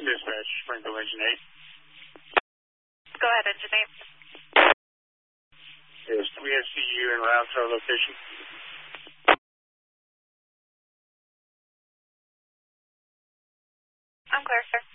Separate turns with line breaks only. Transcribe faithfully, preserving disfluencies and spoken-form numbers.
Dispatch, Springfield Engine eight.
Go ahead, Engine eight.
Yes, we have C U en route to our location.
I'm clear, sir.